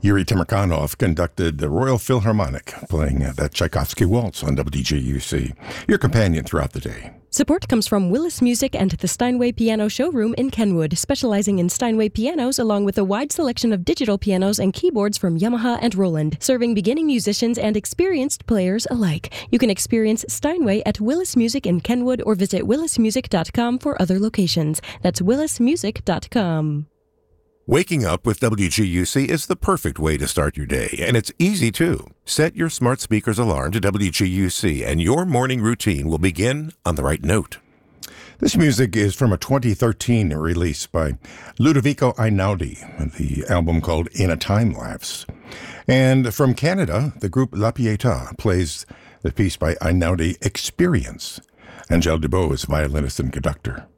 Yuri Timirkanov conducted the Royal Philharmonic, playing that Tchaikovsky waltz on WGUC, your companion throughout the day. Support comes from Willis Music and the Steinway Piano Showroom in Kenwood, specializing in Steinway pianos along with a wide selection of digital pianos and keyboards from Yamaha and Roland, serving beginning musicians and experienced players alike. You can experience Steinway at Willis Music in Kenwood or visit willismusic.com for other locations. That's willismusic.com. Waking up with WGUC is the perfect way to start your day, and it's easy too. Set your smart speaker's alarm to WGUC, and your morning routine will begin on the right note. This music is from a 2013 release by Ludovico Einaudi, the album called In a Time Lapse. And from Canada, the group La Pietà plays the piece by Einaudi, Experience. Angèle Dubois is violinist and conductor.